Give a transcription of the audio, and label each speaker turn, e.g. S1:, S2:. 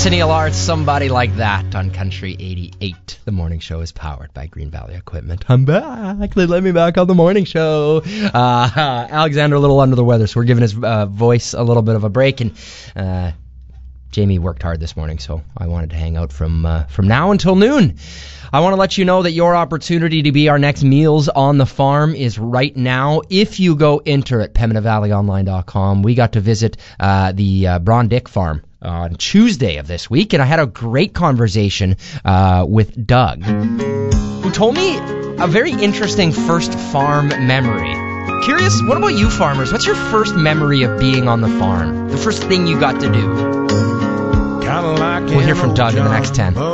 S1: Neil Arts, Somebody Like That on Country 88. The morning show is powered by Green Valley Equipment. I'm back. They let me back on the morning show. Alexander a little under the weather, so we're giving his voice a little bit of a break. And Jamie worked hard this morning, so I wanted to hang out from now until noon. I want to let you know that your opportunity to be our next Meals on the Farm is right now. If you go enter at PembinaValleyOnline.com, we got to visit the Braun Dick Farm on Tuesday of this week, and I had a great conversation with Doug, who told me a very interesting first farm memory. Curious, what about you farmers? What's your first memory of being on the farm? The first thing you got to do? We'll hear from Doug in the next 10.